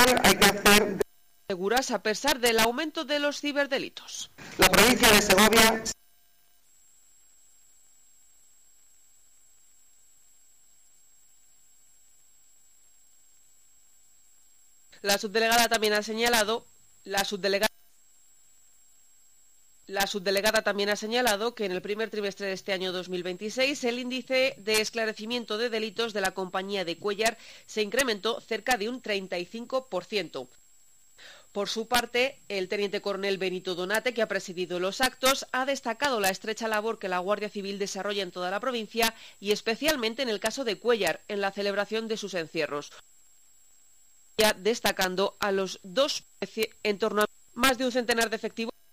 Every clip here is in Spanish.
igual hay que hacer... Seguras a pesar del aumento de los ciberdelitos. La provincia de Segovia... La subdelegada también ha señalado que en el primer trimestre de este año 2026 el índice de esclarecimiento de delitos de la compañía de Cuéllar se incrementó cerca de un 35%. Por su parte, el teniente coronel Benito Donate, que ha presidido los actos, ha destacado la estrecha labor que la Guardia Civil desarrolla en toda la provincia y especialmente en el caso de Cuéllar, en la celebración de sus encierros, ya destacando a los dos en torno a más de un centenar de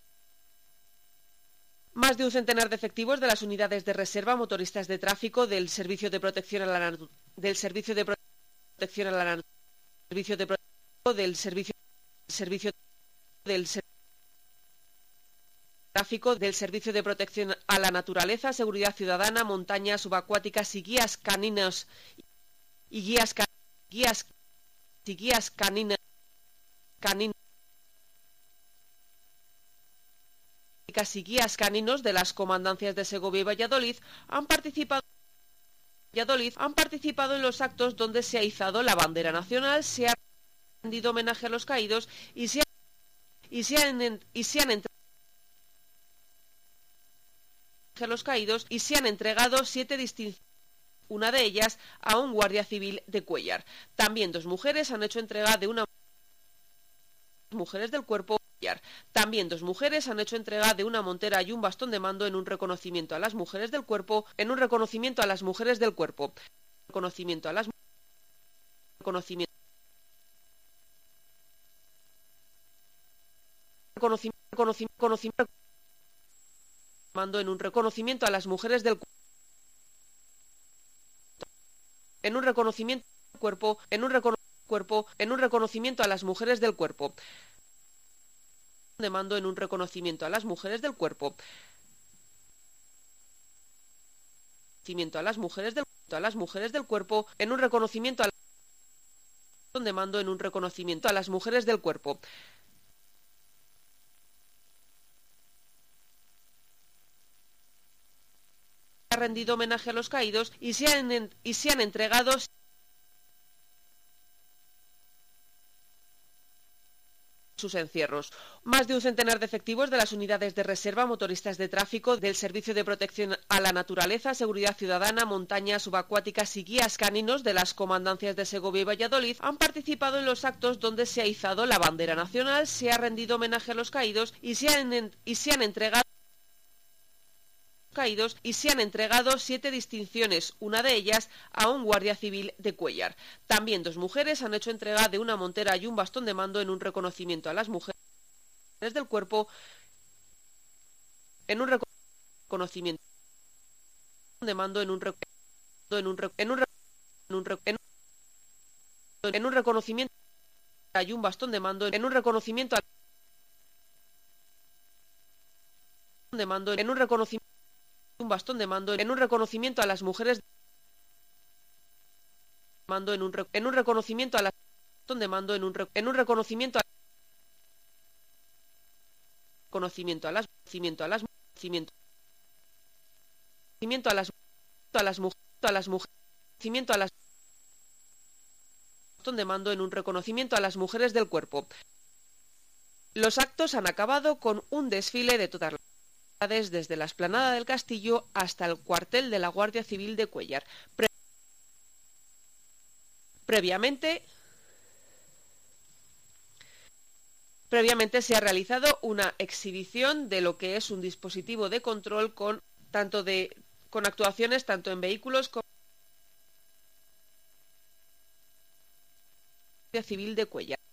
efectivos de las unidades de reserva, motoristas de tráfico, del Servicio de Protección a la Naturaleza, Seguridad Ciudadana, Montañas Subacuáticas y guías caninos y guías caninos y guías caninos de las comandancias de Segovia y Valladolid han participado en los actos donde se ha izado la bandera nacional, se ha rendido homenaje a los caídos y se han entregado 7 distinciones, una de ellas a un guardia civil de Cuéllar. También dos mujeres han hecho entrega de una montera y un bastón de mando en un reconocimiento a las mujeres del cuerpo, de mando en un reconocimiento a las mujeres del cuerpo, en un reconocimiento de mando en un reconocimiento a las mujeres del cuerpo. Ha rendido homenaje a los caídos y se han entregado sus encierros. Más de un centenar de efectivos de las unidades de reserva, motoristas de tráfico, del Servicio de Protección a la Naturaleza, Seguridad Ciudadana, Montañas Subacuáticas y guías caninos de las comandancias de Segovia y Valladolid han participado en los actos donde se ha izado la bandera nacional, se ha rendido homenaje a los caídos y se han entregado 7 distinciones, una de ellas a un guardia civil de Cuéllar. También dos mujeres han hecho entrega de una montera y un bastón de mando en un reconocimiento a las mujeres del cuerpo, en un reconocimiento de mando en un reconocimiento y un bastón de mando en un reconocimiento un bastón de mando en un reconocimiento a las mujeres mando en un reconocimiento a las bastón de mando en un reconocimiento a las de mando en un reconocimiento a las mujeres del cuerpo. Los actos han acabado con un desfile de todas las unidades desde la explanada del Castillo hasta el cuartel de la Guardia Civil de Cuéllar. Previamente se ha realizado una exhibición de lo que es un dispositivo de control con actuaciones tanto en vehículos como en la Guardia Civil de Cuéllar.